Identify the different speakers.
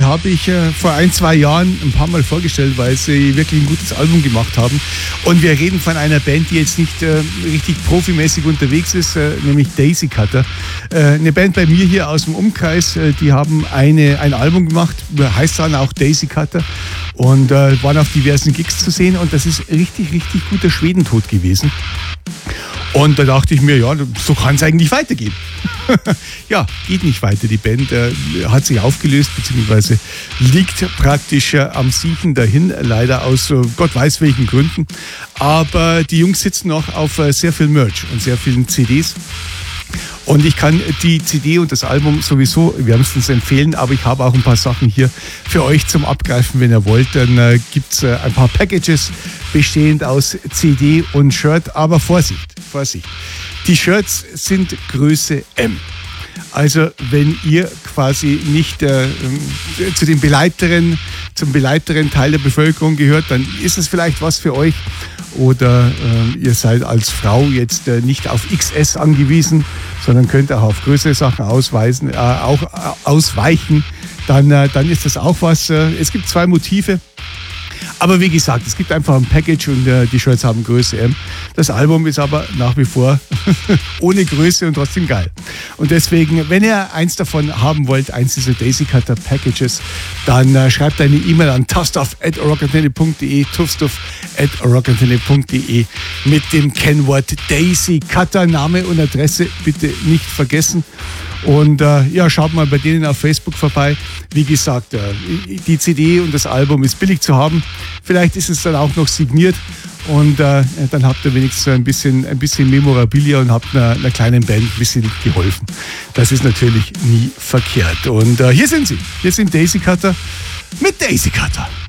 Speaker 1: habe ich vor 1-2 Jahren ein paar Mal vorgestellt, weil sie wirklich ein gutes Album gemacht haben. Und wir reden von einer Band, die jetzt nicht richtig profimäßig unterwegs ist, nämlich Daisy Cutter. Eine Band bei mir hier aus dem Umkreis, die haben ein Album gemacht, heißt dann auch Daisy Cutter. Und waren auf diversen Gigs zu sehen. Und das ist richtig, richtig guter Schwedentod gewesen. Und da dachte ich mir, ja, so kann es eigentlich weitergehen. Ja, geht nicht weiter. Die Band hat sich aufgelöst, beziehungsweise liegt praktisch am Siechen dahin, leider aus Gott weiß welchen Gründen. Aber die Jungs sitzen noch auf sehr viel Merch und sehr vielen CDs. Und ich kann die CD und das Album sowieso wärmstens empfehlen, aber ich habe auch ein paar Sachen hier für euch zum Abgreifen, wenn ihr wollt. Dann gibt es ein paar Packages bestehend aus CD und Shirt, aber Vorsicht. Die Shirts sind Größe M. Also wenn ihr quasi nicht zum beleibteren Teil der Bevölkerung gehört, dann ist es vielleicht was für euch. Oder ihr seid als Frau jetzt nicht auf XS angewiesen, sondern könnt auch auf größere Sachen ausweichen. Dann ist das auch was. Es gibt 2 Motive. Aber wie gesagt, es gibt einfach ein Package und die Shirts haben Größe M. Das Album ist aber nach wie vor ohne Größe und trotzdem geil. Und deswegen, wenn ihr eins davon haben wollt, eins dieser Daisy Cutter Packages, dann schreibt eine E-Mail an tuffstuff@rockantenne.de mit dem Kennwort Daisy Cutter. Name und Adresse bitte nicht vergessen. Und ja, schaut mal bei denen auf Facebook vorbei. Wie gesagt, die CD und das Album ist billig zu haben. Vielleicht ist es dann auch noch signiert und dann habt ihr wenigstens ein bisschen Memorabilia und habt einer kleinen Band ein bisschen geholfen. Das ist natürlich nie verkehrt. Und hier sind sie. Hier sind Daisy Cutter mit Daisy Cutter.